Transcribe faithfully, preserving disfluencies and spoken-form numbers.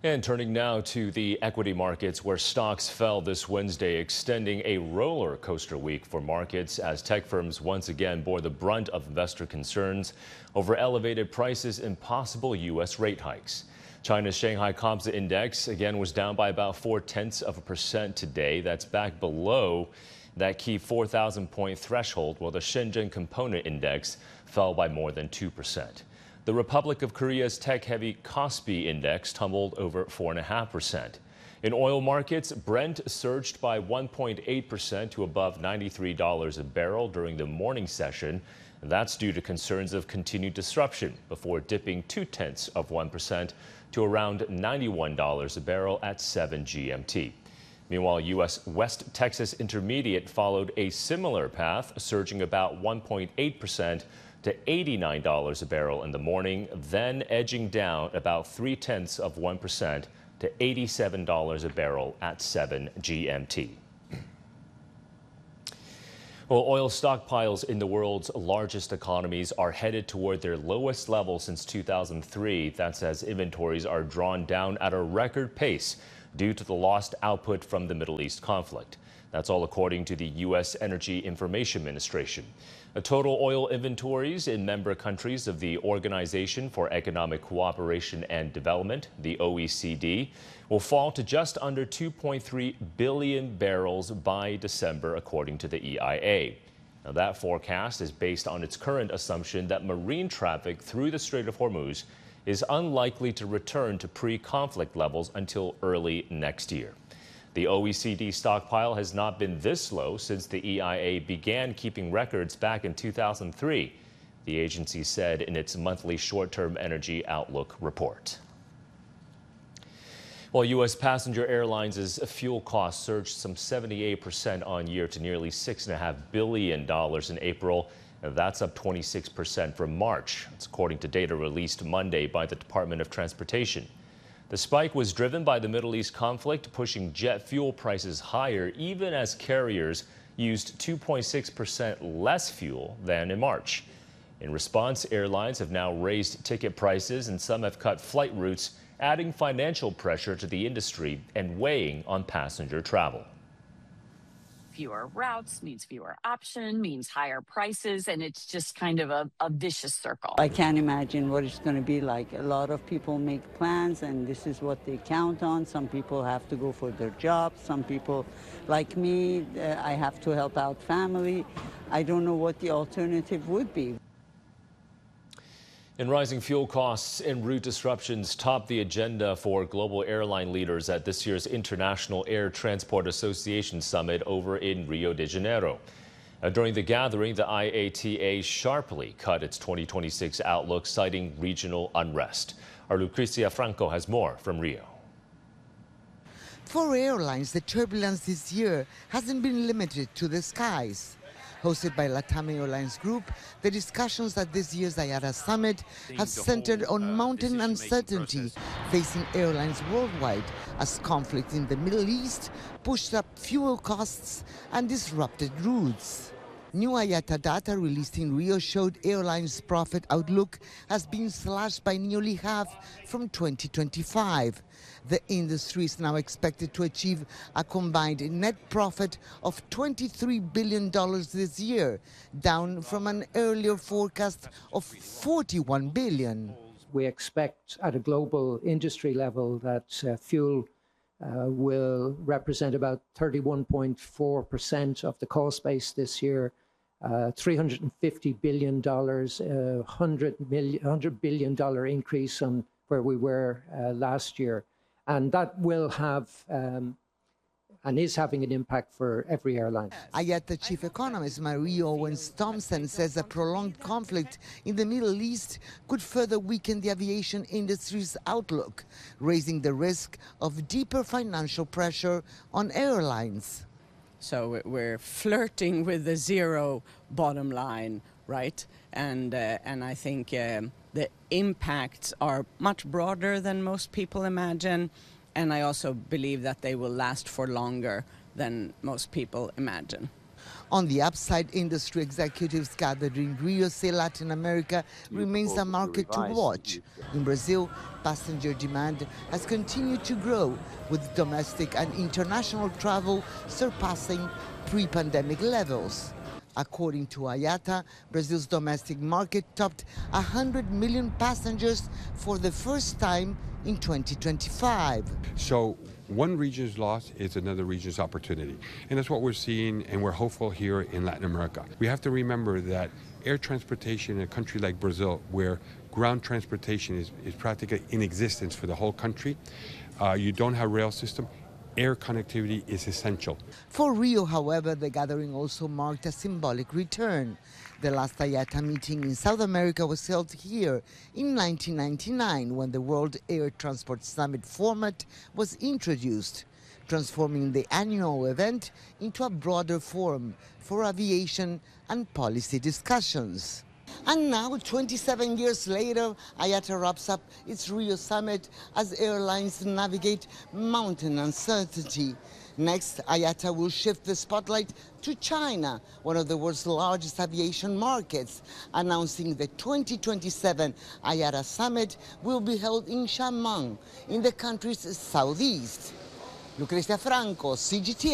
And turning now to the equity markets, where stocks fell this Wednesday, extending a roller coaster week for markets as tech firms once again bore the brunt of investor concerns over elevated prices and possible U S rate hikes. China's Shanghai Composite Index again was down by about four tenths of a percent today. That's back below that key four thousand point threshold, while the Shenzhen Component Index fell by more than two percent. The Republic of Korea's tech-heavy Kospi Index tumbled over four point five percent. In oil markets, Brent surged by one point eight percent to above ninety-three dollars a barrel during the morning session. That's due to concerns of continued disruption before dipping two-tenths of one percent to around ninety-one dollars a barrel at seven G M T. Meanwhile, U S West Texas Intermediate followed a similar path, surging about one point eight percent to eighty-nine dollars a barrel in the morning, then edging down about three-tenths of one percent to eighty-seven dollars a barrel at seven G M T. Well, oil stockpiles in the world's largest economies are headed toward their lowest level since two thousand three. That's as inventories are drawn down at a record pace due to the lost output from the Middle East conflict. That's all according to the U S Energy Information Administration. The total oil inventories in member countries of the Organization for Economic Cooperation and Development, the O E C D, will fall to just under two point three billion barrels by December, according to the E I A. Now, that forecast is based on its current assumption that marine traffic through the Strait of Hormuz is unlikely to return to pre-conflict levels until early next year. The O E C D stockpile has not been this low since the E I A began keeping records back in two thousand three, the agency said in its monthly short-term energy outlook report. While U S passenger airlines' fuel costs surged some seventy-eight percent on year to nearly six point five billion dollars in April. That's up twenty-six percent from March. That's according to data released Monday by the Department of Transportation. The spike was driven by the Middle East conflict, pushing jet fuel prices higher, even as carriers used two point six percent less fuel than in March. In response, airlines have now raised ticket prices and some have cut flight routes, adding financial pressure to the industry and weighing on passenger travel. Fewer routes means fewer options, means higher prices, and it's just kind of a, a vicious circle. I can't imagine what it's going to be like. A lot of people make plans, and this is what they count on. Some people have to go for their jobs. Some people, like me, uh, I have to help out family. I don't know what the alternative would be. And rising fuel costs and route disruptions top the agenda for global airline leaders at this year's International Air Transport Association Summit over in Rio de Janeiro. Now, during the gathering, the I A T A sharply cut its twenty twenty-six outlook, citing regional unrest. Our Lucrecia Franco has more from Rio. For airlines, the turbulence this year hasn't been limited to the skies. Hosted by LATAM Airlines Group, the discussions at this year's I A T A Summit have centered on mounting uncertainty facing airlines worldwide as conflict in the Middle East pushed up fuel costs and disrupted routes. New I A T A data released in Rio showed airlines' profit outlook has been slashed by nearly half from twenty twenty-five. The industry is now expected to achieve a combined net profit of twenty-three billion dollars this year, down from an earlier forecast of forty-one billion dollars. We expect at a global industry level that uh, fuel uh, will represent about thirty-one point four percent of the cost base this year. Uh, three hundred fifty billion dollars, uh, one hundred billion dollars increase on where we were uh, last year. And that will have um, and is having an impact for every airline. I A T A chief economist Marie Owens Thompson says a prolonged conflict in the Middle East could further weaken the aviation industry's outlook, raising the risk of deeper financial pressure on airlines. So we're flirting with the zero bottom line, right? And uh, and I think um, the impacts are much broader than most people imagine. And I also believe that they will last for longer than most people imagine. On the upside, industry executives gathered in Rio say Latin America remains a market to watch. In Brazil, passenger demand has continued to grow, with domestic and international travel surpassing pre-pandemic levels. According to I A T A, Brazil's domestic market topped one hundred million passengers for the first time in twenty twenty-five. So one region's loss is another region's opportunity. And that's what we're seeing, and we're hopeful here in Latin America. We have to remember that air transportation in a country like Brazil, where ground transportation is, is practically in existence for the whole country, uh, you don't have rail system, air connectivity is essential. For Rio, however, the gathering also marked a symbolic return. The last I A T A meeting in South America was held here in nineteen ninety-nine, when the World Air Transport Summit format was introduced, transforming the annual event into a broader forum for aviation and policy discussions. And now, twenty-seven years later, I A T A wraps up its Rio summit as airlines navigate mounting uncertainty. Next, I A T A will shift the spotlight to China, one of the world's largest aviation markets, announcing the twenty twenty-seven I A T A summit will be held in Xiamen, in the country's southeast. Lucrecia Franco, C G T N.